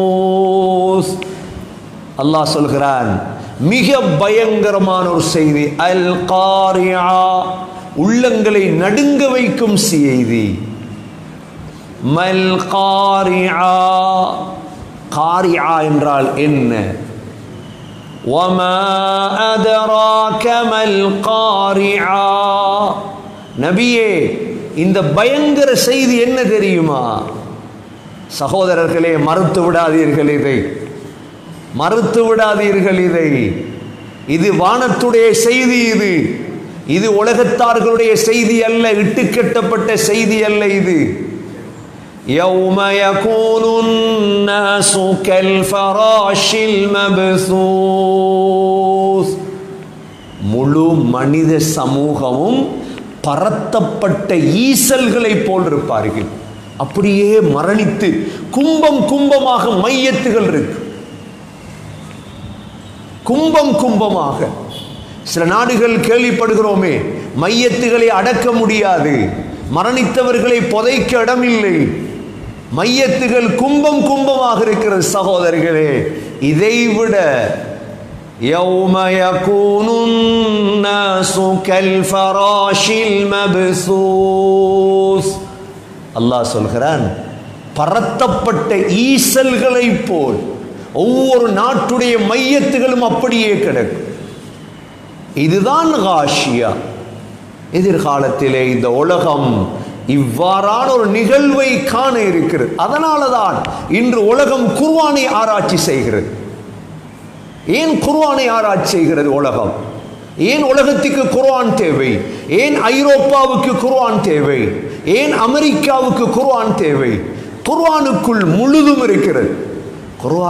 அல்லாஹ் சொல்கிறான், மிக பயங்கரமான ஒரு செய்தி, அல் காரியா, உள்ளங்களை நடுங்க வைக்கும் செய்தி. மல் காரியா, காரியா என்றால் என்ன? வமா அதராக மல் காரியா, நபியே இந்த பயங்கர செய்தி என்ன தெரியுமா? சகோதரர்களே, மறுத்து விடாதீர்கள், மறுத்து விடாதீர்கள். இது வானத்துடைய செய்தி. இது உலகத்தார்களுடைய செய்தி அல்ல, இட்டுக்கட்டப்பட்ட செய்தி அல்ல. இது யௌம யகூனுன் நாசு கல் ஃபராஷில் மப்சூஸ், முழு மனித சமூகமும் பரத்தப்பட்ட ஈசல்களை போல் இருப்பார்கள். அப்படியே மரணித்து கும்பம் கும்பமாக மையத்துகள் இருக்கு, கும்பம் கும்பமாக. சில நாடுகள் கேள்விப்படுகிறோமே, மையத்துகளை அடக்க முடியாது, மரணித்தவர்களை புதைக்க இடமில்லை, மையத்துகள் கும்பம் கும்பமாக இருக்கிறது. சகோதரர்களே, இதைவிட யௌம யகூனுன் நாசு கல் ஃபராஷில் மப்சூஸ், அல்லாஹ் சொல்கிறான், பரத்தப்பட்ட ஈசல்களை போல் ஒவ்வொரு நாட்டுடைய மையத்துகளும் அப்படியே கிடக்கும். இதுதான் காஷியா. எதிர்காலத்திலே இந்த உலகம் இவ்வாறான ஒரு நிகழ்வை காண இருக்கிறது. அதனாலதான் இன்று உலகம் குர்ஆனை ஆராய்ச்சி செய்கிறது. ஏன் குர்ஆனை ஆராய்ச்சி செய்கிறது உலகம்? ஏன் உலகத்துக்கு குர்ஆன் தேவை? ஏன் ஐரோப்பாவுக்கு குர்ஆன் தேவை? ஏன் அமெரிக்காவுக்கு குர்ஆன் தேவை? குர்ஆனுக்குள் முழுதும் இருக்கிறது. குர்ஆன்